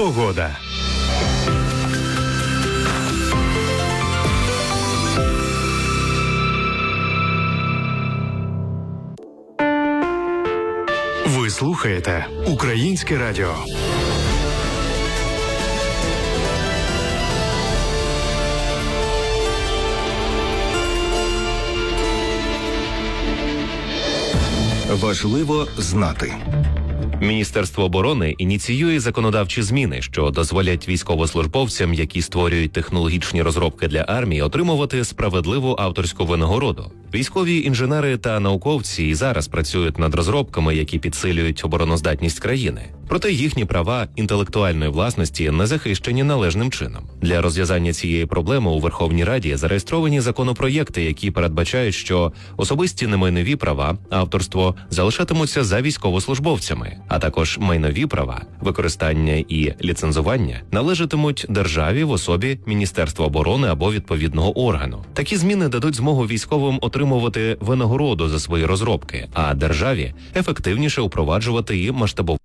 Погода. Ви слухаєте Українське радіо. Важливо знати. Міністерство оборони ініціює законодавчі зміни, що дозволять військовослужбовцям, які створюють технологічні розробки для армії, отримувати справедливу авторську винагороду. Військові інженери та науковці і зараз працюють над розробками, які підсилюють обороноздатність країни. Проте їхні права інтелектуальної власності не захищені належним чином. Для розв'язання цієї проблеми у Верховній Раді зареєстровані законопроєкти, які передбачають, що особисті немайнові права, авторство залишатимуться за військовослужбовцями, а також майнові права, використання і ліцензування належатимуть державі в особі Міністерства оборони або відповідного органу. Такі зміни дадуть змогу військовим отримувати винагороду за свої розробки, а державі ефективніше впроваджувати і масштабувати.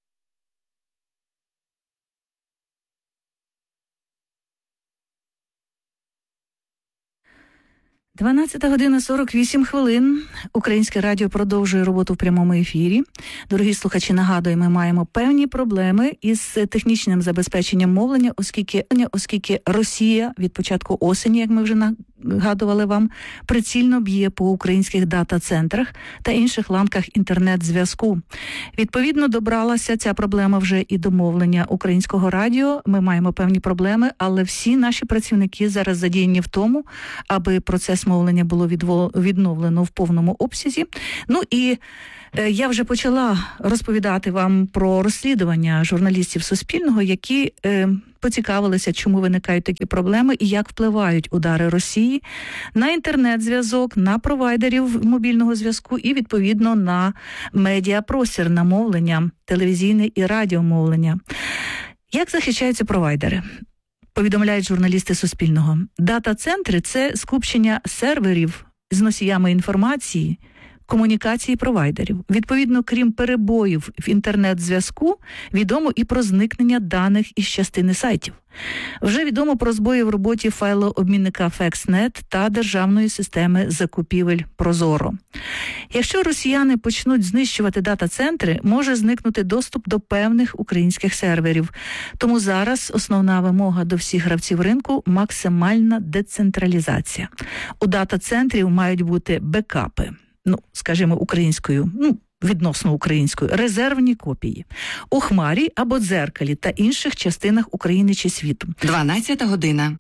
12:48. Українське радіо продовжує роботу в прямому ефірі. Дорогі слухачі, нагадую, ми маємо певні проблеми із технічним забезпеченням мовлення, оскільки Росія від початку осені, як ми вже нагадували вам, прицільно б'є по українських дата-центрах та інших ланках інтернет-зв'язку. Відповідно, добралася ця проблема вже і до мовлення українського радіо. Ми маємо певні проблеми, але всі наші працівники зараз задіяні в тому, аби процес мовлення було відновлено в повному обсязі. Ну і я вже почала розповідати вам про розслідування журналістів Суспільного, які поцікавилися, чому виникають такі проблеми і як впливають удари Росії на інтернет-зв'язок, на провайдерів мобільного зв'язку і, відповідно, на медіапростір, на мовлення, телевізійне і радіомовлення. Як захищаються провайдери? Повідомляють журналісти Суспільного. Дата-центри – це скупчення серверів з носіями інформації, комунікації провайдерів. Відповідно, крім перебоїв в інтернет-зв'язку, відомо і про зникнення даних із частини сайтів. Вже відомо про збої в роботі файлообмінника FaxNet та державної системи закупівель Прозоро. Якщо росіяни почнуть знищувати дата-центри, може зникнути доступ до певних українських серверів. Тому зараз основна вимога до всіх гравців ринку – максимальна децентралізація. У дата-центрів мають бути бекапи. Скажімо, українською, відносно українською, резервні копії у Хмарі або Дзеркалі та інших частинах України чи світу. 12 година.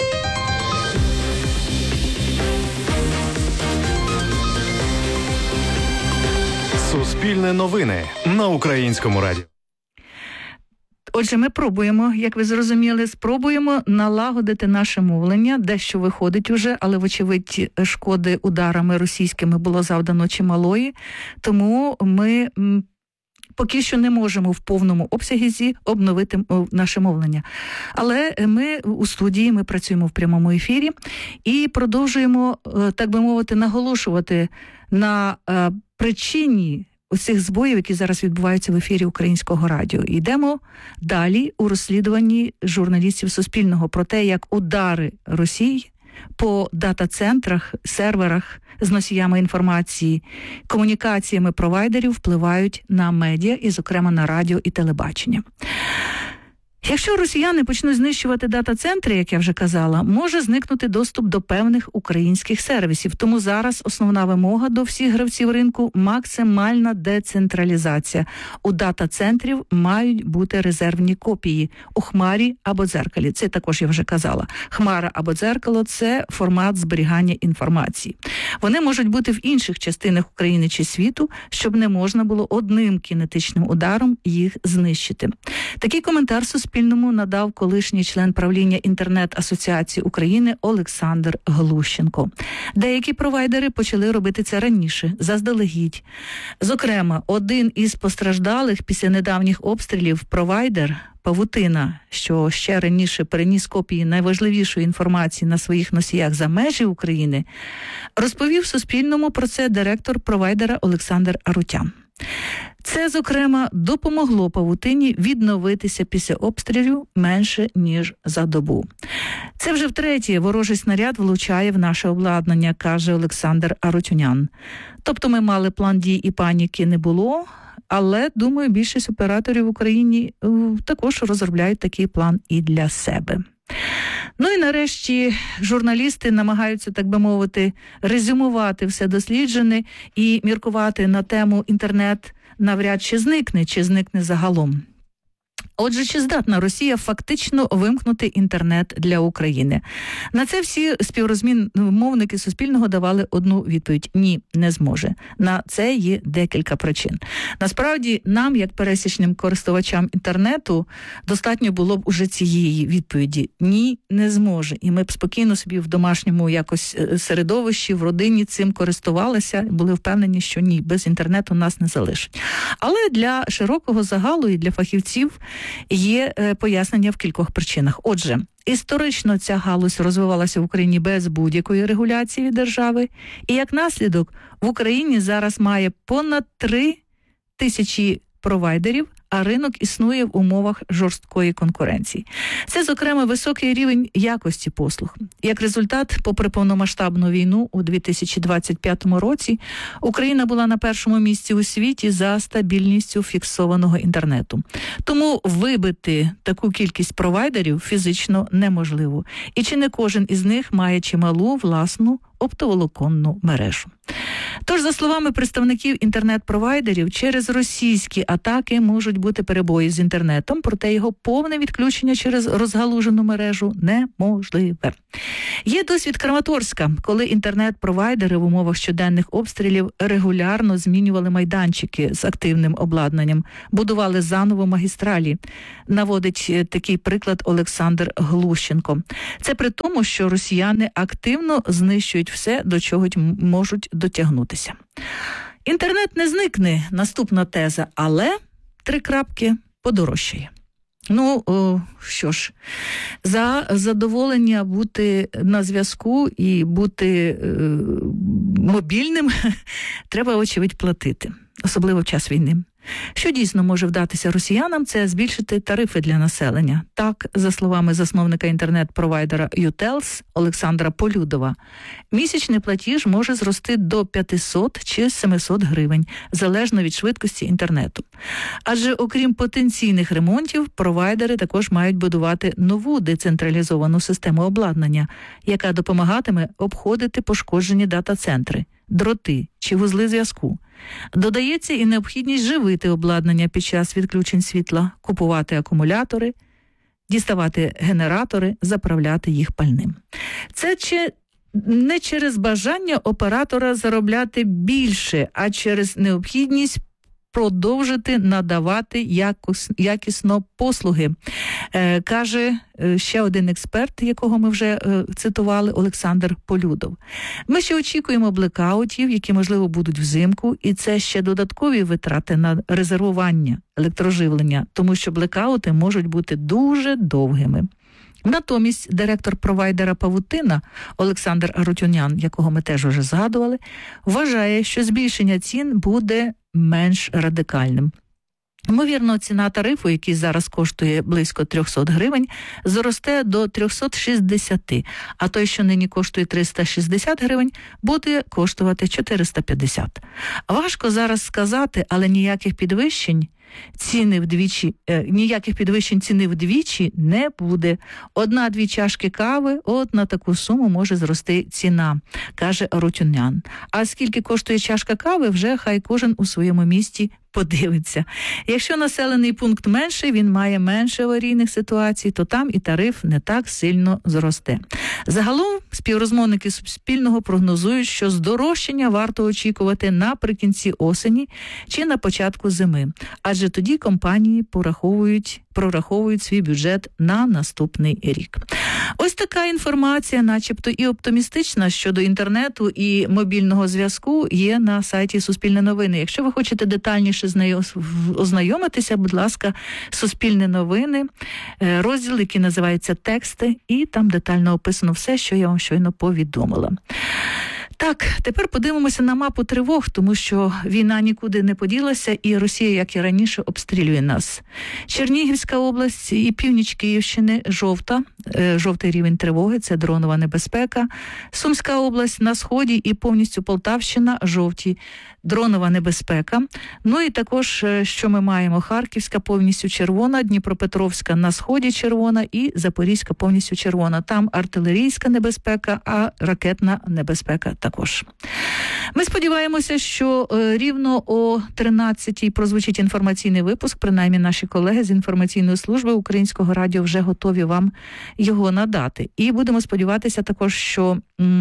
Суспільне новини на Українському радіо. Отже, ми пробуємо, як ви зрозуміли, спробуємо налагодити наше мовлення. Дещо виходить уже, але, вочевидь, шкоди ударами російськими було завдано чималої. Тому ми поки що не можемо в повному обсязі обновити наше мовлення. Але ми у студії, ми працюємо в прямому ефірі і продовжуємо, так би мовити, наголошувати на причині оцих збоїв, які зараз відбуваються в ефірі Українського радіо. Йдемо далі у розслідуванні журналістів Суспільного про те, як удари Росії по дата-центрах, серверах з носіями інформації, комунікаціями провайдерів впливають на медіа і, зокрема, на радіо і телебачення. Якщо росіяни почнуть знищувати дата-центри, як я вже казала, може зникнути доступ до певних українських сервісів. Тому зараз основна вимога до всіх гравців ринку – максимальна децентралізація. У дата-центрів мають бути резервні копії у Хмарі або Дзеркалі. Це також я вже казала. Хмара або Дзеркало – це формат зберігання інформації. Вони можуть бути в інших частинах України чи світу, щоб не можна було одним кінетичним ударом їх знищити. Такий коментар Суспільному надав колишній член правління Інтернет-асоціації України Олександр Глущенко. Деякі провайдери почали робити це раніше, заздалегідь. Зокрема, один із постраждалих після недавніх обстрілів провайдер Павутина, що ще раніше переніс копії найважливішої інформації на своїх носіях за межі України, розповів Суспільному про це директор провайдера Олександр Арутян. Це, зокрема, допомогло павутині відновитися після обстрілів менше, ніж за добу. Це вже втретє ворожий снаряд влучає в наше обладнання, каже Олександр Арутюнян. Тобто ми мали план дій і паніки не було, але, думаю, більшість операторів в Україні також розробляють такий план і для себе. Ну і нарешті журналісти намагаються, так би мовити, резюмувати все досліджене і міркувати на тему інтернет навряд чи зникне загалом. Отже, чи здатна Росія фактично вимкнути інтернет для України? На це всі співрозмовники Суспільного давали одну відповідь – ні, не зможе. На це є декілька причин. Насправді, нам, як пересічним користувачам інтернету, достатньо було б уже цієї відповіді – ні, не зможе. І ми б спокійно собі в домашньому якось середовищі, в родині цим користувалися, були впевнені, що ні, без інтернету нас не залишать. Але для широкого загалу і для фахівців є пояснення в кількох причинах. Отже, історично ця галузь розвивалася в Україні без будь-якої регуляції від держави, і як наслідок в Україні зараз має понад 3 тисячі провайдерів, а ринок існує в умовах жорсткої конкуренції. Це, зокрема, високий рівень якості послуг. Як результат, попри повномасштабну війну у 2025 році, Україна була на першому місці у світі за стабільністю фіксованого інтернету. Тому вибити таку кількість провайдерів фізично неможливо. І чи не кожен із них має чималу власну оптоволоконну мережу. Тож, за словами представників інтернет-провайдерів, через російські атаки можуть бути перебої з інтернетом, проте його повне відключення через розгалужену мережу неможливе. Є досвід Краматорська, коли інтернет-провайдери в умовах щоденних обстрілів регулярно змінювали майданчики з активним обладнанням, будували заново магістралі. Наводить такий приклад Олександр Глущенко. Це при тому, що росіяни активно знищують все, до чого можуть дотягнутися. Інтернет не зникне, наступна теза, але подорожчає. Ну, що ж, за задоволення бути на зв'язку і бути мобільним треба, очевидь, платити, особливо в час війни. Що дійсно може вдатися росіянам, це збільшити тарифи для населення. Так, за словами засновника інтернет-провайдера Ютелс Олександра Полюдова, місячний платіж може зрости до 500 чи 700 гривень, залежно від швидкості інтернету. Адже окрім потенційних ремонтів, провайдери також мають будувати нову децентралізовану систему обладнання, яка допомагатиме обходити пошкоджені дата-центри, дроти чи вузли зв'язку. Додається і необхідність живити обладнання під час відключень світла, купувати акумулятори, діставати генератори, заправляти їх пальним. Це не через бажання оператора заробляти більше, а через необхідність продовжити надавати якісно послуги, каже ще один експерт, якого ми вже цитували, Олександр Полюдов. Ми ще очікуємо блекаутів, які, можливо, будуть взимку, і це ще додаткові витрати на резервування електроживлення, тому що блекаути можуть бути дуже довгими. Натомість директор провайдера «Павутина» Олександр Арутюнян, якого ми теж вже згадували, вважає, що збільшення цін буде менш радикальним. Ймовірно, ціна тарифу, який зараз коштує близько 300 гривень, зросте до 360, а той, що нині коштує 360 гривень, буде коштувати 450. Важко зараз сказати, але ніяких підвищень ціни вдвічі не буде. 1-2 чашки кави, от на таку суму може зрости ціна, каже Арутюнян. А скільки коштує чашка кави, вже хай кожен у своєму місті подивиться. Якщо населений пункт менший, він має менше аварійних ситуацій, то там і тариф не так сильно зросте. Загалом співрозмовники Суспільного прогнозують, що здорожчання варто очікувати наприкінці осені чи на початку зими, адже тоді компанії прораховують свій бюджет на наступний рік. Ось така інформація, начебто і оптимістична щодо інтернету і мобільного зв'язку, є на сайті Суспільне новини. Якщо ви хочете детальніше з нею ознайомитися, будь ласка, Суспільне новини, розділ, який називається «Тексти», і там детально описано все, що я вам щойно повідомила. Так, тепер подивимося на мапу тривог, тому що війна нікуди не поділася, і Росія, як і раніше, обстрілює нас. Чернігівська область і північ Київщини жовтий рівень тривоги, це дронова небезпека. Сумська область на сході і повністю Полтавщина, жовті, дронова небезпека. Ну і також, що ми маємо, Харківська повністю червона, Дніпропетровська на сході червона і Запорізька повністю червона. Там артилерійська небезпека, а ракетна небезпека також. Ми сподіваємося, що рівно о 13-й прозвучить інформаційний випуск, принаймні наші колеги з інформаційної служби Українського радіо вже готові вам його надати. І будемо сподіватися також, що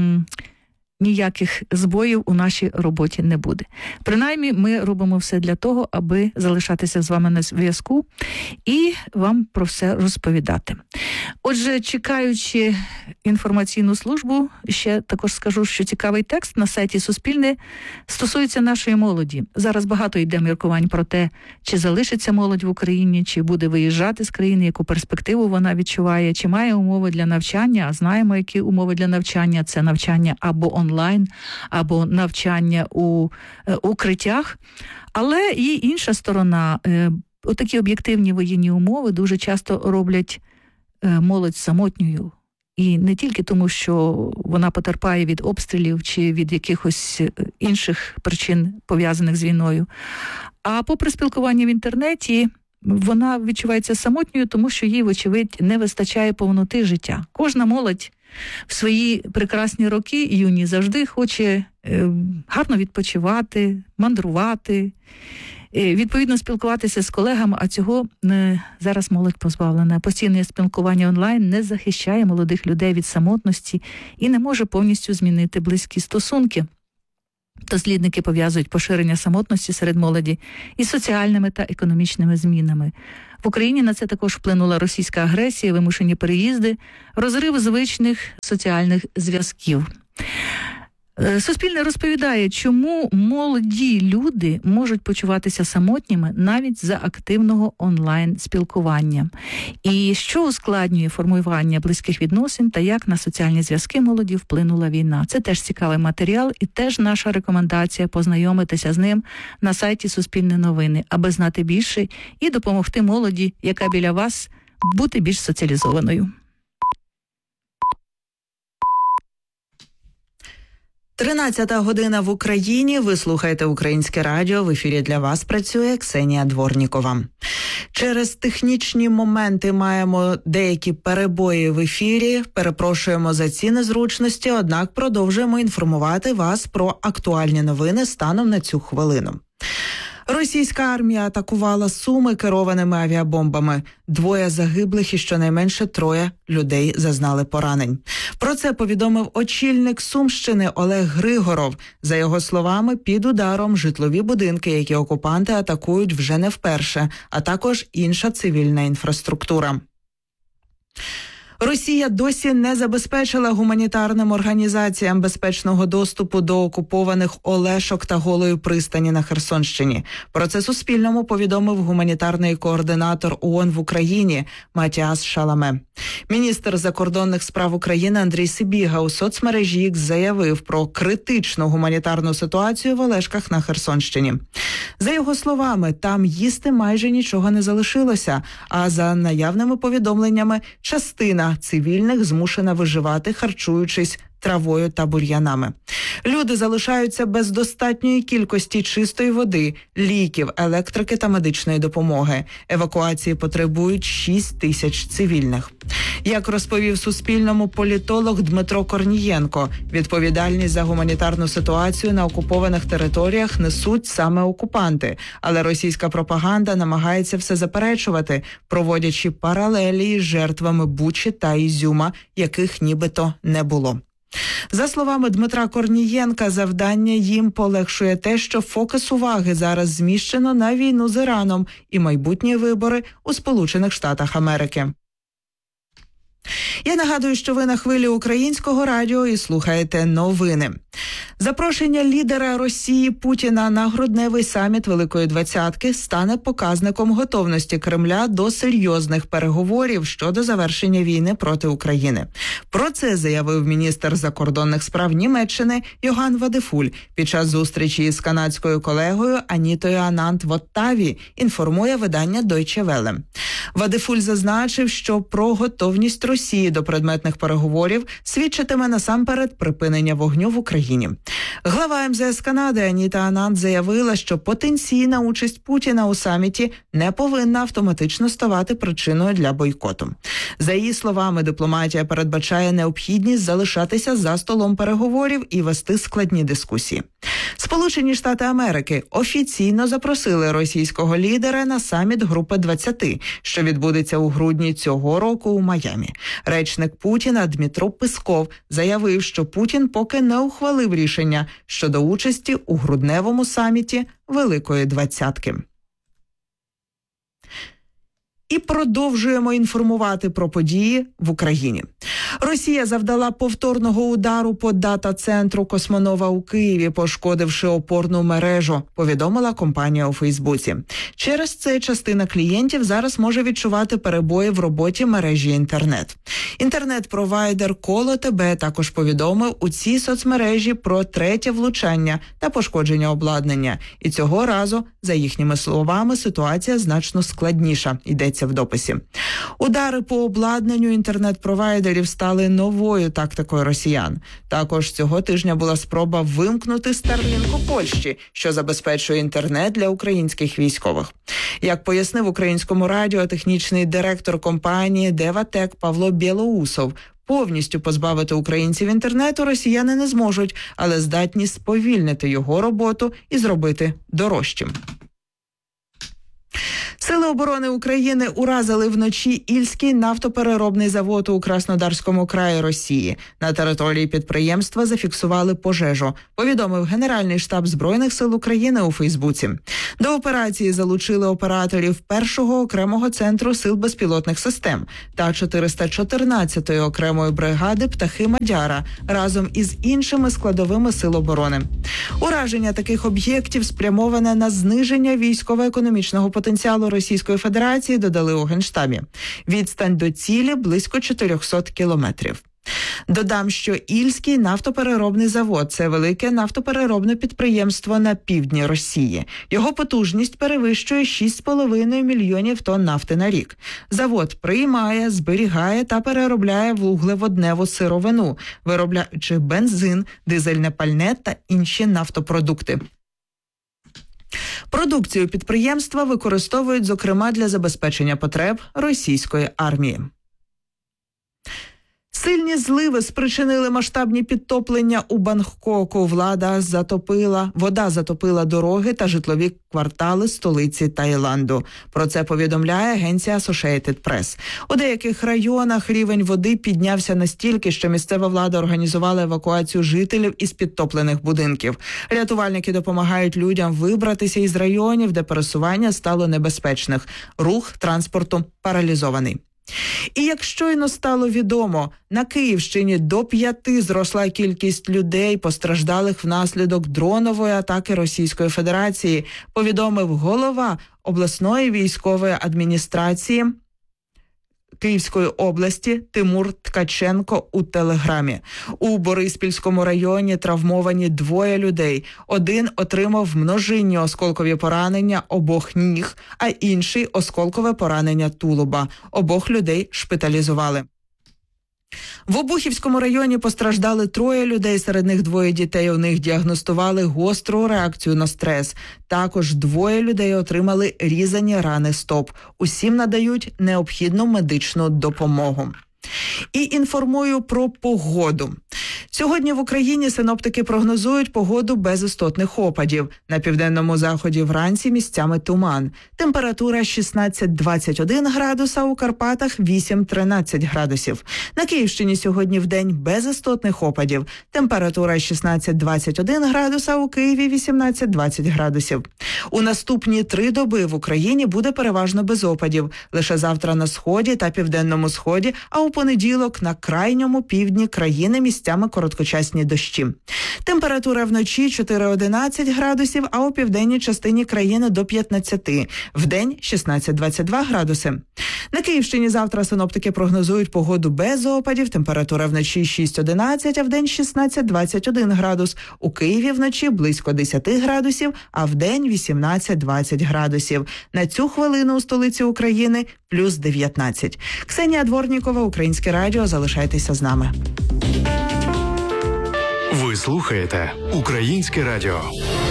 ніяких збоїв у нашій роботі не буде. Принаймні, ми робимо все для того, аби залишатися з вами на зв'язку і вам про все розповідати. Отже, чекаючи інформаційну службу, ще також скажу, що цікавий текст на сайті Суспільне стосується нашої молоді. Зараз багато йде міркувань про те, чи залишиться молодь в Україні, чи буде виїжджати з країни, яку перспективу вона відчуває, чи має умови для навчання, а знаємо, які умови для навчання. Це навчання або онлайн, або навчання у укриттях. Але є інша сторона. Отакі об'єктивні воєнні умови дуже часто роблять молодь самотньою. І не тільки тому, що вона потерпає від обстрілів чи від якихось інших причин, пов'язаних з війною. А попри спілкування в інтернеті, вона відчувається самотньою, тому що їй, вочевидь, не вистачає повноти життя. Кожна молодь в свої прекрасні роки юні завжди хоче гарно відпочивати, мандрувати, відповідно спілкуватися з колегами, а цього зараз молодь позбавлена. Постійне спілкування онлайн не захищає молодих людей від самотності і не може повністю змінити близькі стосунки. Дослідники пов'язують поширення самотності серед молоді із соціальними та економічними змінами. В Україні на це також вплинула російська агресія, вимушені переїзди, розрив звичних соціальних зв'язків. Суспільне розповідає, чому молоді люди можуть почуватися самотніми навіть за активного онлайн-спілкування. І що ускладнює формування близьких відносин та як на соціальні зв'язки молоді вплинула війна. Це теж цікавий матеріал і теж наша рекомендація познайомитися з ним на сайті Суспільне новини, аби знати більше і допомогти молоді, яка біля вас, бути більш соціалізованою. 13-та година в Україні. Ви слухаєте Українське радіо. В ефірі для вас працює Ксенія Дворнікова. Через технічні моменти маємо деякі перебої в ефірі. Перепрошуємо за ці незручності, однак продовжуємо інформувати вас про актуальні новини станом на цю хвилину. Російська армія атакувала Суми керованими авіабомбами. 2 загиблих і щонайменше 3 людей зазнали поранень. Про це повідомив очільник Сумщини Олег Григоров. За його словами, під ударом житлові будинки, які окупанти атакують вже не вперше, а також інша цивільна інфраструктура. Росія досі не забезпечила гуманітарним організаціям безпечного доступу до окупованих Олешок та Голої пристані на Херсонщині. Про це Суспільному повідомив гуманітарний координатор ООН в Україні Матіас Шаламе. Міністр закордонних справ України Андрій Сибіга у соцмережі X заявив про критичну гуманітарну ситуацію в Олешках на Херсонщині. За його словами, там їсти майже нічого не залишилося, а за наявними повідомленнями, частина цивільних змушена виживати, харчуючись травою та бур'янами. Люди залишаються без достатньої кількості чистої води, ліків, електрики та медичної допомоги. Евакуації потребують 6 тисяч цивільних. Як розповів Суспільному політолог Дмитро Корнієнко, відповідальність за гуманітарну ситуацію на окупованих територіях несуть саме окупанти, але російська пропаганда намагається все заперечувати, проводячи паралелі з жертвами Бучі та Ізюма, яких нібито не було. За словами Дмитра Корнієнка, завдання їм полегшує те, що фокус уваги зараз зміщено на війну з Іраном і майбутні вибори у Сполучених Штатах Америки. Я нагадую, що ви на хвилі Українського радіо і слухаєте новини. Запрошення лідера Росії Путіна на грудневий саміт Великої Двадцятки стане показником готовності Кремля до серйозних переговорів щодо завершення війни проти України. Про це заявив міністр закордонних справ Німеччини Йоган Вадефуль під час зустрічі із канадською колегою Анітою Анант в Оттаві, інформує видання Deutsche Welle. Вадефуль зазначив, що про готовність Росії до предметних переговорів свідчитиме насамперед припинення вогню в Україні. Глава МЗС Канади Аніта Анант заявила, що потенційна участь Путіна у саміті не повинна автоматично ставати причиною для бойкоту. За її словами, дипломатія передбачає необхідність залишатися за столом переговорів і вести складні дискусії. Сполучені Штати Америки офіційно запросили російського лідера на саміт Групи 20, що відбудеться у грудні цього року у Майамі. Речник Путіна Дмитро Песков заявив, що Путін поки не ухвалив рішення щодо участі у грудневому саміті Великої Двадцятки. І продовжуємо інформувати про події в Україні. Росія завдала повторного удару по дата-центру Космонова у Києві, пошкодивши опорну мережу, повідомила компанія у Фейсбуці. Через це частина клієнтів зараз може відчувати перебої в роботі мережі інтернет. Інтернет-провайдер Коло ТБ також повідомив у цій соцмережі про третє влучання та пошкодження обладнання. І цього разу, за їхніми словами, ситуація значно складніша, йдеться в дописі. Удари по обладнанню інтернет-провайдерів стали новою тактикою росіян. Також цього тижня була спроба вимкнути Starlink у Польщі, що забезпечує інтернет для українських військових. Як пояснив українському радіо технічний директор компанії Деватек Павло Білоусов, повністю позбавити українців інтернету росіяни не зможуть, але здатні сповільнити його роботу і зробити дорожчим. Сили оборони України уразили вночі Ільський нафтопереробний завод у Краснодарському краї Росії. На території підприємства зафіксували пожежу, повідомив Генеральний штаб Збройних сил України у Фейсбуці. До операції залучили операторів 1-го окремого центру сил безпілотних систем та 414-ї окремої бригади «Птахи Мадяра» разом із іншими складовими сил оборони. Ураження таких об'єктів спрямоване на зниження військово-економічного потенціалу Російської Федерації, додали у Генштабі. Відстань до цілі близько 400 кілометрів. Додам, що Ільський нафтопереробний завод – це велике нафтопереробне підприємство на півдні Росії. Його потужність перевищує 6,5 мільйонів тонн нафти на рік. Завод приймає, зберігає та переробляє вуглеводневу сировину, виробляючи бензин, дизельне пальне та інші нафтопродукти. Продукцію підприємства використовують, зокрема, для забезпечення потреб російської армії. Сильні зливи спричинили масштабні підтоплення у Бангкоку. Вода затопила дороги та житлові квартали столиці Таїланду. Про це повідомляє агенція Associated Press. У деяких районах рівень води піднявся настільки, що місцева влада організувала евакуацію жителів із підтоплених будинків. Рятувальники допомагають людям вибратися із районів, де пересування стало небезпечних. Рух транспорту паралізований. І як щойно стало відомо, на Київщині до 5 зросла кількість людей, постраждалих внаслідок дронової атаки Російської Федерації, повідомив голова обласної військової адміністрації Київської області Тимур Ткаченко у Телеграмі. У Бориспільському районі травмовані 2 людей. Один отримав множинні осколкові поранення обох ніг, а інший – осколкове поранення тулуба. Обох людей шпиталізували. В Обухівському районі постраждали 3 людей, серед них 2 дітей. У них діагностували гостру реакцію на стрес. Також 2 людей отримали різані рани стоп. Усім надають необхідну медичну допомогу. І інформую про погоду. Сьогодні в Україні синоптики прогнозують погоду без істотних опадів. На південному заході вранці місцями туман. Температура 16-21 градуса, у Карпатах 8-13 градусів. На Київщині сьогодні вдень без істотних опадів. Температура 16-21 градуса, у Києві 18-20 градусів. У наступні 3 доби в Україні буде переважно без опадів. Лише завтра на сході та південному сході, а у у понеділок на крайньому півдні країни місцями короткочасні дощі. Температура вночі 4-11 градусів, а у південній частині країни до 15. Вдень 16-22 градуси. На Київщині завтра синоптики прогнозують погоду без опадів. Температура вночі 6-11, а вдень 16-21 градус. У Києві вночі близько 10 градусів, а вдень 18-20 градусів. На цю хвилину у столиці України плюс 19. Ксенія Дворнікова, Українське радіо. Залишайтеся з нами. Ви слухаєте Українське радіо.